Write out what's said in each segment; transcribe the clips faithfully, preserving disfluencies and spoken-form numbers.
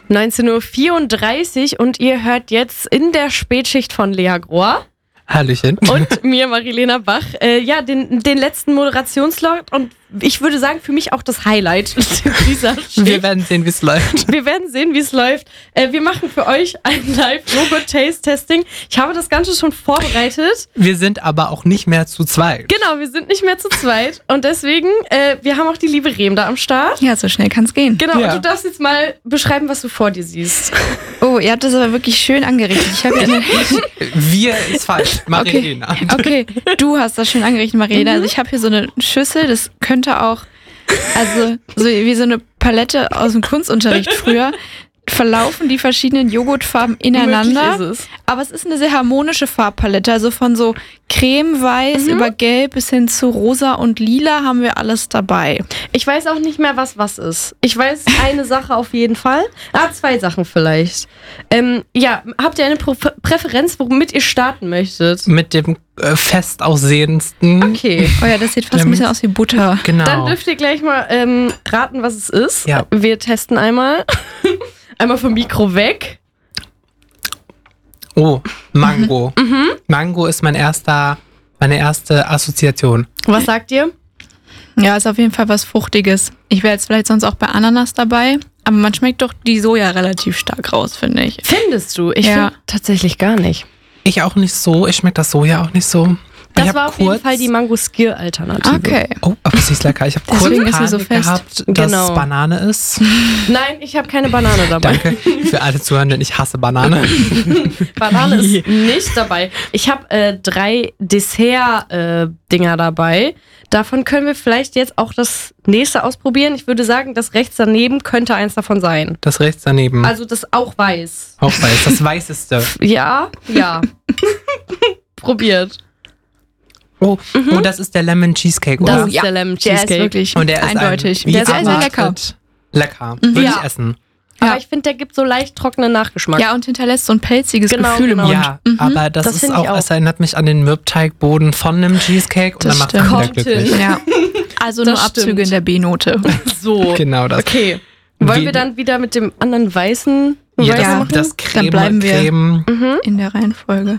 neunzehn Uhr vierunddreißig und ihr hört jetzt in der Spätschicht von Lea Grohr. Hallöchen. Und mir, Marilena Bach, äh, ja, den, den letzten Moderationslog und ich würde sagen, für mich auch das Highlight dieser Schicht. Wir werden sehen, wie es läuft. Wir werden sehen, wie es läuft. Äh, wir machen für euch ein Live-Joghurt-Taste-Testing. Ich habe das Ganze schon vorbereitet. Wir sind aber auch nicht mehr zu zweit. Genau, wir sind nicht mehr zu zweit und deswegen, äh, wir haben auch die liebe Rehm da am Start. Ja, so schnell kann's gehen. Genau, Ja. und du darfst jetzt mal beschreiben, was du vor dir siehst. Oh, ihr habt das aber wirklich schön angerichtet. Ich habe ja eine Wir ist falsch. Marilena. Okay, du hast das schön angerichtet, Marilena. Also ich habe hier so eine Schüssel, das könnte auch, also so wie so eine Palette aus dem Kunstunterricht früher, verlaufen die verschiedenen Joghurtfarben ineinander. Möglich ist es. Aber es ist eine sehr harmonische Farbpalette, also von so cremeweiß Mhm. über gelb bis hin zu rosa und lila haben wir alles dabei. Ich weiß auch nicht mehr, was was ist. Ich weiß eine Sache auf jeden Fall. Ah, zwei Sachen vielleicht. Ähm, ja, habt ihr eine Pro- Präferenz, womit ihr starten möchtet? Mit dem äh, fest aussehendsten. Okay. Oh ja, das sieht fast ein bisschen aus wie Butter. Genau. Dann dürft ihr gleich mal ähm, raten, was es ist. Ja. Wir testen einmal. Einmal vom Mikro weg. Oh, Mango. Mhm. Mango ist mein erster, meine erste Assoziation. Was sagt ihr? Ja, ist auf jeden Fall was Fruchtiges. Ich wäre jetzt vielleicht sonst auch bei Ananas dabei, aber man schmeckt doch die Soja relativ stark raus, finde ich. Findest du? Ich Ja. finde tatsächlich gar nicht. Ich auch nicht so. Ich schmecke das Soja auch nicht so. Ich Das hab war auf kurz, jeden Fall die Mango-Skier-Alternative. Okay. Oh, aber sie ist lecker. Ich habe kurz Deswegen ist sie Panik so fest. gehabt, dass Genau. es Banane ist. Nein, ich habe keine Banane dabei. Danke für alle Zuhörenden. Ich hasse Banane. Banane ist nicht dabei. Ich habe äh, drei Dessert-Dinger dabei. Davon können wir vielleicht jetzt auch das nächste ausprobieren. Ich würde sagen, das rechts daneben könnte eins davon sein. Das rechts daneben. Also das auch weiß. auch weiß. Das weißeste. Ja, ja. Probiert. Oh, oh, das ist der Lemon Cheesecake, Das oder? ist der Lemon Der ist Cheesecake. wirklich Und der ist eindeutig. Ein, wie Der ist sehr, sehr lecker. erwartet, Lecker. Würde Ja. ich essen. Aber Ja. ich finde, der gibt so leicht trockenen Nachgeschmack. Ja, und hinterlässt so ein pelziges Genau, Gefühl genau. im Mund. Ja, Mhm. aber das, Das ist finde ich auch, auch. es erinnert mich an den Mürbteigboden von einem Cheesecake und Das dann macht es stimmt. wieder Kommt glücklich. hin. Ja. Also Das nur Abzüge stimmt. in der B-Note. So. Genau das. Okay. Wollen Wie- wir dann wieder mit dem anderen weißen Ja, das, weitermachen? das Creme, Dann bleiben wir- Creme Mhm. In der Reihenfolge.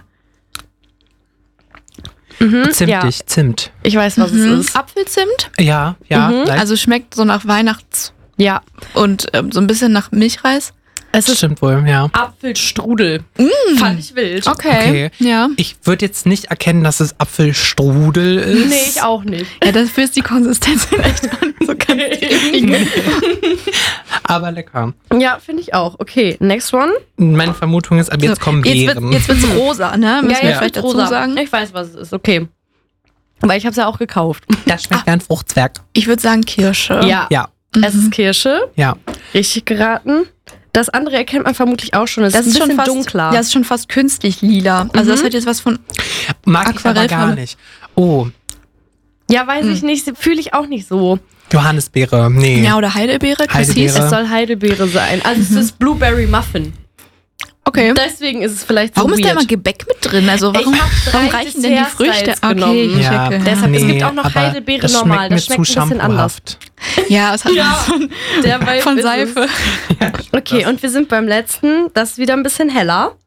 Mhm. zimtig, Ja, Zimt. ich weiß, was Mhm. es ist. Apfelzimt. Ja, ja. Mhm. leicht. Also schmeckt so nach Weihnachts- Ja, und ähm, so ein bisschen nach Milchreis. es ist stimmt wohl, ja. Apfelstrudel. Fand ich wild. Okay. Okay. Ja. Ich würde jetzt nicht erkennen, dass es Apfelstrudel ist. Nee, ich auch nicht. Ja, dafür ist die Konsistenz vielleicht auch nicht so ganz richtig. Aber lecker. Ja, finde ich auch. Okay, next one. Meine Vermutung ist, ab jetzt kommen Jetzt, Beeren. wird, jetzt wird's rosa, ne? Müssen wir jetzt vielleicht wird's dazu sagen. Ich weiß, was es ist. Okay. Aber ich habe es ja auch gekauft. das schmeckt wie ein Fruchtzwerg. Ich würde sagen Kirsche. Ja, Ja, es ist Kirsche. ja. Richtig geraten. Das andere erkennt man vermutlich auch schon. Es Das ist ist ein bisschen schon fast dunkler. Ja, es ist schon fast künstlich lila. Also das hat jetzt was von Mag ich aber gar Aquarellfarbe. nicht. Oh, Ja, weiß ich nicht. Fühle ich auch nicht so. Johannisbeere. Nee. ja oder Heidelbeere, Cassis. Heidelbeere. Es soll Heidelbeere sein. Also es ist Blueberry Muffin. Okay. Deswegen ist es vielleicht so Warum ist da weird. immer Gebäck mit drin? Also warum, Ich hab drei warum reichen denn die Früchte? Dessert-Styles Okay, genommen. ich Ja, checke. Deshalb, es nee, gibt auch noch aber Heidelbeere das normal. schmeckt Das mir schmeckt zu ein bisschen anders. shampoohaft. Ja, es hat Ja, der Vibe von ist Seife. es. Okay, und wir sind beim letzten. Das ist wieder ein bisschen heller.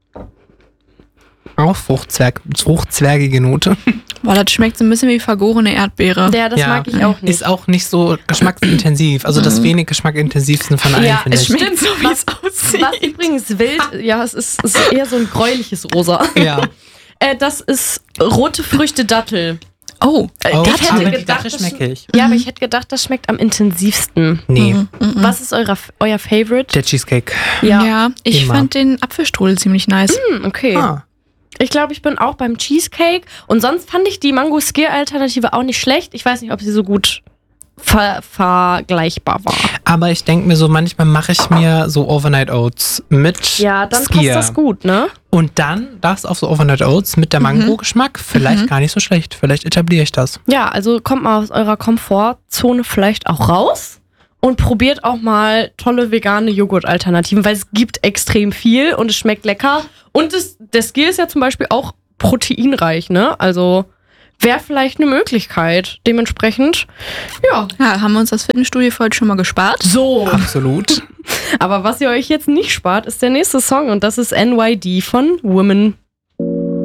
Auch Fruchtzwerg, fruchtzwergige Note. Boah, das schmeckt so ein bisschen wie vergorene Erdbeere. Der, das Ja. mag ich auch nicht. Ist auch nicht so geschmacksintensiv. Also das wenig geschmackintensivsten von allen, Ja, finde es ich. schmeckt so, wie was, es aussieht. was übrigens wild, ja, es ist, es ist eher so ein gräuliches Rosa. Ja. Äh, das ist rote Früchte Dattel. Oh, Äh, Oh, ich hätte aber die gedacht, Dattel das schmecke ich. Ja, aber ich hätte gedacht, das schmeckt am intensivsten. Nee, Was ist euer, euer Favorite? der Cheesecake. ja. ich Immer. fand den Apfelstrudel ziemlich nice. Hm, okay. Ah. Ich glaube, ich bin auch beim Cheesecake. Und sonst fand ich die Mango-Skier-Alternative auch nicht schlecht. Ich weiß nicht, ob sie so gut ver vergleichbar war. Aber ich denke mir so, manchmal mache ich mir so Overnight Oats mit Ja, dann Skier. passt das gut, ne? Und dann das auf so Overnight Oats mit der Mango-Geschmack. Vielleicht gar nicht so schlecht. Vielleicht etabliere ich das. Ja, also kommt mal aus eurer Komfortzone vielleicht auch raus und probiert auch mal tolle vegane Joghurt-Alternativen, weil es gibt extrem viel und es schmeckt lecker. Und das, der Skier ist ja zum Beispiel auch proteinreich, ne? Also wäre vielleicht eine Möglichkeit. Dementsprechend, ja. Ja, haben wir uns das Fitnessstudio für heute schon mal gespart. So. Absolut. Aber was ihr euch jetzt nicht spart, ist der nächste Song und das ist N Y D von Women.